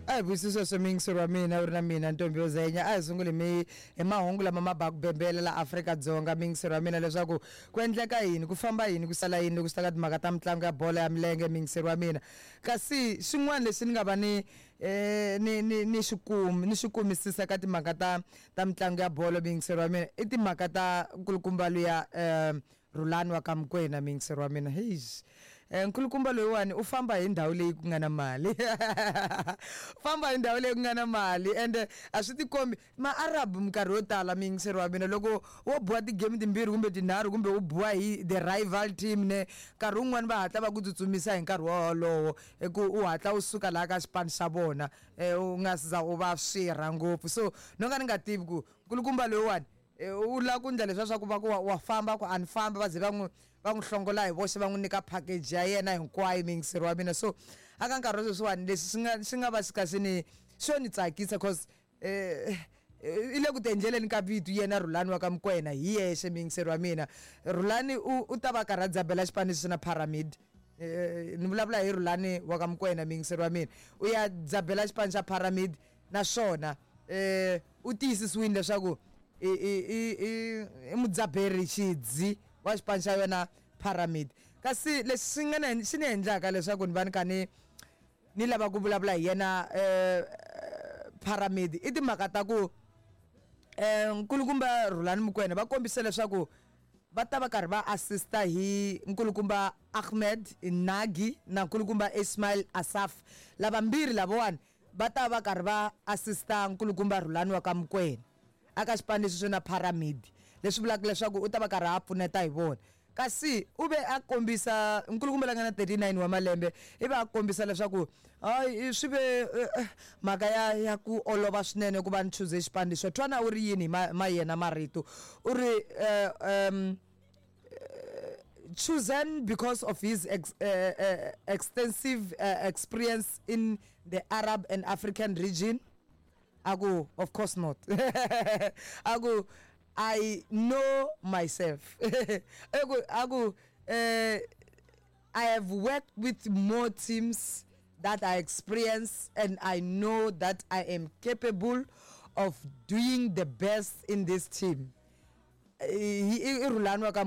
Ayibusiswa somingisirwa mina urina mina ntombi yozenya ayisungule mi emahungu lama mabakubembela la Afrika-Dzonga mingisirwa mina leswaku ku endleka yini ku famba yini ku sala yini ku saka timhaka ta mitlangu ya bolo ya milenge mingisirwa mina kasi swin'wana leswi ni nga va ni xikumisisa ka timhaka ta mitlangu ya bolo mingisirwa mina i timhaka ta nkulukumba luya Rulani wa Kamkwena mingisirwa mina nkulukumba loyiwani u famba hi ndhawu leyi ku nga na mali famba hi ndhawu leyi ku nga na mali and a swi tikombi ma-Arab minkarhi yo tala mingisirwa mina loko wo buwa tigame timbirhi kumbe tinharhu kumbe u buwa hi the rival team ne nkarhi wun'wani va hatla va ku tsutsumisa hi nkarhi wolowo ku u hatla u suka laha ka xipano xa vona u nga siza u va swirha ngopfu so no nga ni nga tivi ku nkulukumba loyiwani u la ku ndla leswa swa ku va ku wa famba ku anfamba va ze va n'wi hlongola hi voxe va n'wi nyika package ya yena hinkwayo mingisirwa wa mina so aka nkarhi sweswiwani leswi swi nga va swi kasi swo ni tsakisa cause i le ku tiendleleni ka vitu yena Rulani wa Kamkwena hi yexe mingisirwa wa mina Rulani u ta va karhi a dzabela xipano xi na Pyramid ni vulavula hi Rulani wa Kamkwena mingisirwa wa mina u ya dzabela xipano xa Pyramid naswona u tiyisisiwile leswaku i mudzaberi xidzi wa xipano xa yona Pyramid kasi leswi swi ni endlaka leswaku ni va ni kha ni lava ku vulavula hi yena Pyramid i timhaka ta ku nkulukumba Rulani Mukwena va kombisa leswaku va ta va karhi va assista hi nkulukumba Ahmed Nagi na nkulukumba Ismail Asaf lavambirhi lavawani va ta va karhi va assista nkulukumba Rulani wa Kamkwena aka xipano lexi na Pyramid leswi vulaka leswaku u ta va karhi a pfuneta hi vona kasi u ve a kombisa nkulukumba la nga na 39 wa malembe i va a kombisa leswaku hayi swi ve mhaka ya ku olova swinene ku va ni choose xipano lexi twana u ri yini ma yena marito u ri chosen because of his extensive experience in the Arab and African region. Of course not. I know myself. I have worked with more teams that I experience and I know that I am capable of doing the best in this team.